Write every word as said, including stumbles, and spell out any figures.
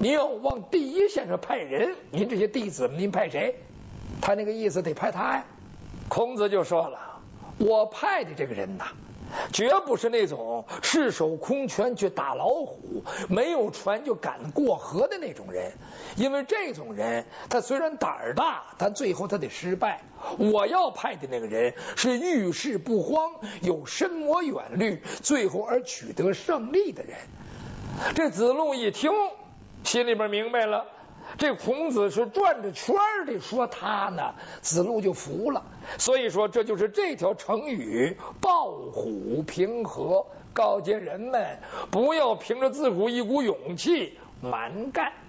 你要往第一线上派人，您这些弟子们，您派谁？他那个意思得派他呀。孔子就说了，我派的这个人呐，绝不是那种赤手空拳去打老虎，没有船就敢过河的那种人。因为这种人他虽然胆儿大，但最后他得失败。我要派的那个人是遇事不慌，有深谋远虑，最后而取得胜利的人。这子路一听，心里边明白了，这孔子是转着圈的说他呢，子路就服了。所以说这就是这条成语抱虎平和，告诫人们不要凭着自古一股勇气蛮干。